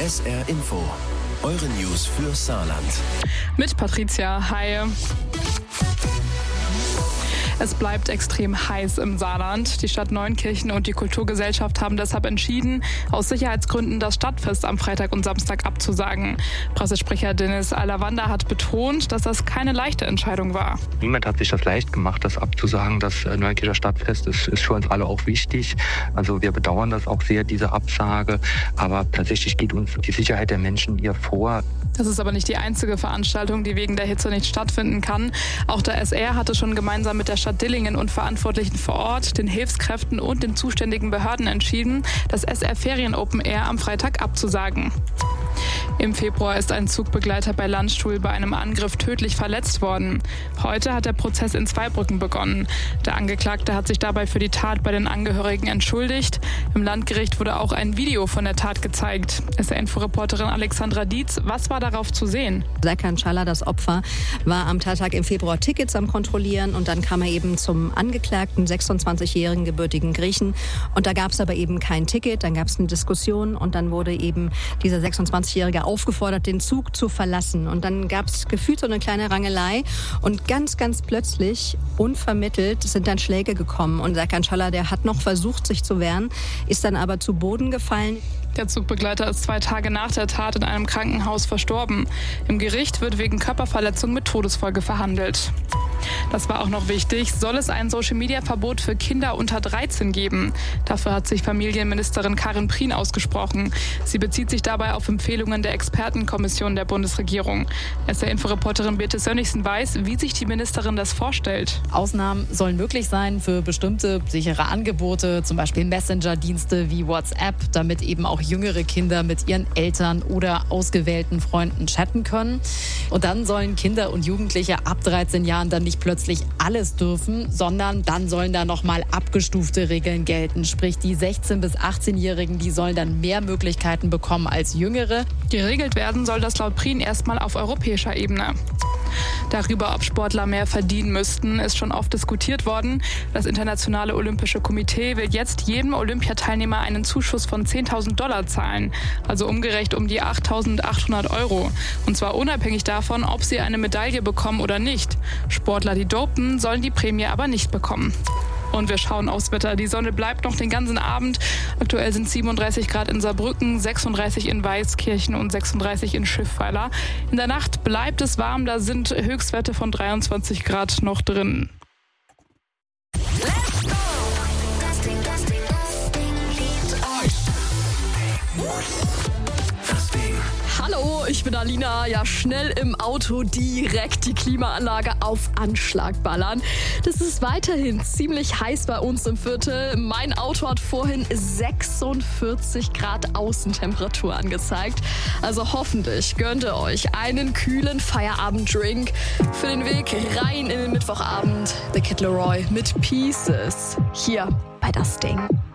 SR Info, eure News für Saarland. Mit Patricia, hi. Es bleibt extrem heiß im Saarland. Die Stadt Neunkirchen und die Kulturgesellschaft haben deshalb entschieden, aus Sicherheitsgründen das Stadtfest am Freitag und Samstag abzusagen. Pressesprecher Dennis Alavanda hat betont, dass das keine leichte Entscheidung war. Niemand hat sich das leicht gemacht, das abzusagen. Das Neunkircher Stadtfest ist für uns alle auch wichtig. Also wir bedauern das auch sehr, diese Absage. Aber tatsächlich geht uns die Sicherheit der Menschen hier vor. Das ist aber nicht die einzige Veranstaltung, die wegen der Hitze nicht stattfinden kann. Auch der SR hatte schon gemeinsam mit der Stadt Dillingen und Verantwortlichen vor Ort, den Hilfskräften und den zuständigen Behörden entschieden, das SR Ferien Open Air am Freitag abzusagen. Im Februar ist ein Zugbegleiter bei Landstuhl bei einem Angriff tödlich verletzt worden. Heute hat der Prozess in Zweibrücken begonnen. Der Angeklagte hat sich dabei für die Tat bei den Angehörigen entschuldigt. Im Landgericht wurde auch ein Video von der Tat gezeigt. SR-Info-Reporterin Alexandra Dietz, was war darauf zu sehen? Serkan Çağlar, das Opfer, war am Tattag im Februar Tickets am Kontrollieren und dann kam er eben zum Angeklagten, 26-jährigen gebürtigen Griechen. Und da gab es aber eben kein Ticket, dann gab es eine Diskussion und dann wurde eben dieser 26-Jährige aufgefordert, den Zug zu verlassen. Und dann gab es gefühlt so eine kleine Rangelei und ganz plötzlich, unvermittelt, sind dann Schläge gekommen. Und Serkan Çağlar, der hat noch versucht, sich zu wehren, ist dann aber zu Boden gefallen. Der Zugbegleiter ist 2 Tage nach der Tat in einem Krankenhaus verstorben. Im Gericht wird wegen Körperverletzung mit Todesfolge verhandelt. Das war auch noch wichtig. Soll es ein Social-Media-Verbot für Kinder unter 13 geben? Dafür hat sich Familienministerin Karin Prien ausgesprochen. Sie bezieht sich dabei auf Empfehlungen der Expertenkommission der Bundesregierung. SR-Info-Reporterin Birte Sönnigsen weiß, wie sich die Ministerin das vorstellt. Ausnahmen sollen möglich sein für bestimmte sichere Angebote, zum Beispiel Messenger-Dienste wie WhatsApp, damit eben auch jüngere Kinder mit ihren Eltern oder ausgewählten Freunden chatten können. Und dann sollen Kinder und Jugendliche ab 13 Jahren dann nicht plötzlich alles dürfen, sondern dann sollen da nochmal abgestufte Regeln gelten. Sprich, die 16- bis 18-Jährigen, die sollen dann mehr Möglichkeiten bekommen als Jüngere. Geregelt werden soll das laut Prien erstmal auf europäischer Ebene. Darüber, ob Sportler mehr verdienen müssten, ist schon oft diskutiert worden. Das Internationale Olympische Komitee will jetzt jedem Olympiateilnehmer einen Zuschuss von $10.000 zahlen, also umgerechnet um die 8.800 €. Und zwar unabhängig davon, ob sie eine Medaille bekommen oder nicht. Sportler, die dopen, sollen die Prämie aber nicht bekommen. Und wir schauen aufs Wetter. Die Sonne bleibt noch den ganzen Abend. Aktuell sind 37 Grad in Saarbrücken, 36 in Weißkirchen und 36 in Schiffweiler. In der Nacht bleibt es warm, da sind Höchstwerte von 23 Grad noch drin. Hallo, ich bin Alina. Ja, schnell im Auto direkt die Klimaanlage auf Anschlag ballern. Das ist weiterhin ziemlich heiß bei uns im Viertel. Mein Auto hat vorhin 46 Grad Außentemperatur angezeigt. Also hoffentlich gönnt ihr euch einen kühlen Feierabenddrink für den Weg rein in den Mittwochabend. The Kid Laroi mit Pieces. Hier bei Das Ding.